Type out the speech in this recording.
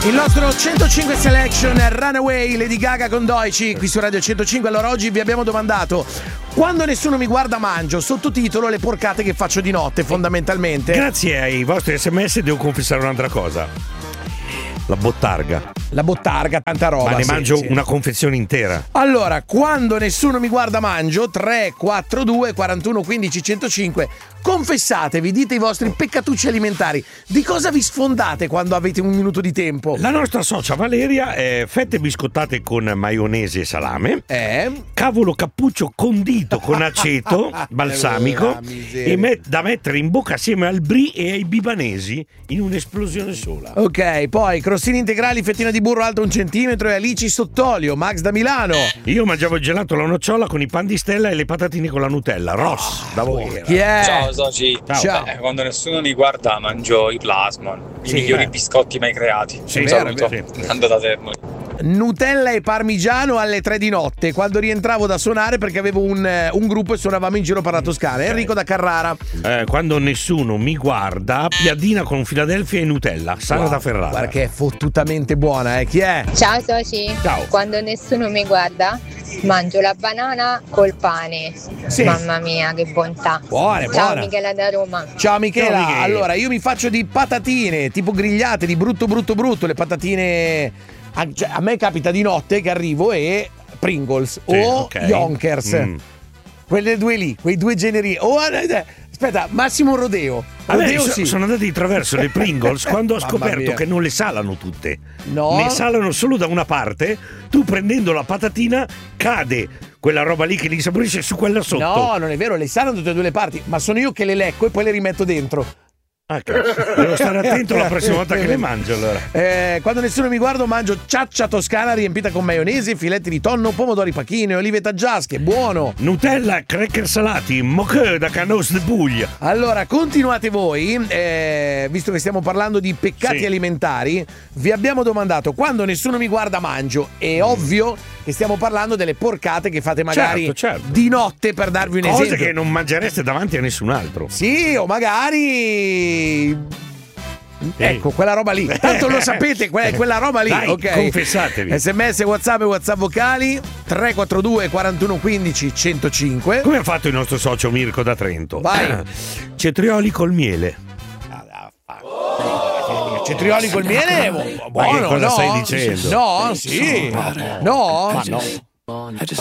Il nostro 105 Selection Runaway, Lady Gaga con Doici, qui su Radio 105. Allora oggi vi abbiamo domandato: quando nessuno mi guarda mangio, sottotitolo le porcate che faccio di notte fondamentalmente. Grazie ai vostri SMS devo confessare un'altra cosa. La bottarga. La bottarga, tanta roba. Ma ne mangio una confezione intera. Allora, quando nessuno mi guarda mangio, 342 41 15 105. Confessatevi, dite i vostri peccatucci alimentari. Di cosa vi sfondate quando avete un minuto di tempo? La nostra socia Valeria è fette biscottate con maionese e salame, cavolo cappuccio condito con aceto balsamico e da mettere in bocca assieme al brie e ai bibanesi in un'esplosione sola. Ok, poi crostini integrali, fettina di burro alto 1 centimetro e alici sott'olio. Max da Milano. Io mangiavo il gelato alla nocciola con i pan di stella e le patatine con la Nutella. Ross, da voi. Chi è? Ciao soci. Ciao. Quando nessuno mi guarda mangio i Plasmon, i migliori biscotti mai creati. Un saluto. Ando da Termoli. Nutella e parmigiano alle 3 di notte, quando rientravo da suonare perché avevo un gruppo e suonavamo in giro per la Toscana. Enrico da Carrara. Quando nessuno mi guarda, piadina con Philadelphia e Nutella. Sara da Ferrara. Guarda che è fottutamente buona, Chi è? Ciao soci. Ciao. Quando nessuno mi guarda mangio la banana col pane. Sì. Mamma mia, che bontà. Buona, Ciao buona. Michela da Roma. Ciao Michela. Ciao, Michela. Allora, io mi faccio di patatine tipo grigliate, di brutto, le patatine. A me capita di notte che arrivo e Pringles o Yonkers. Quelle due lì, quei due generi. Aspetta, Massimo Rodeo. Sono andati di traverso le Pringles quando ho scoperto che non le salano tutte. No. Ne salano solo da una parte. Tu prendendo la patatina cade quella roba lì che li saporisce su quella sotto. No, non è vero, le salano tutte e due le parti, ma sono io che le lecco e poi le rimetto dentro. Devo stare attento la prossima volta che le mangio allora. Quando nessuno mi guarda mangio ciaccia toscana riempita con maionese, filetti di tonno, pomodori pachine, olive taggiasche, buono. Nutella, cracker salati, moqueur da Canos de Puglia. Allora continuate voi, visto che stiamo parlando di peccati alimentari, vi abbiamo domandato: quando nessuno mi guarda mangio. È ovvio che stiamo parlando delle porcate che fate magari di notte, per darvi un esempio. Cose che non mangereste davanti a nessun altro. Sì, o magari ecco, quella roba lì. Tanto lo sapete, quella roba lì. Dai, ok. confessatevi. SMS, WhatsApp e WhatsApp vocali 342 41 15 105. Come ha fatto il nostro socio Mirko da Trento? Vai. Cetrioli col miele. Cetrioli col miele? Ma che Buono, cosa no? stai dicendo? No, sì. No? Ma no.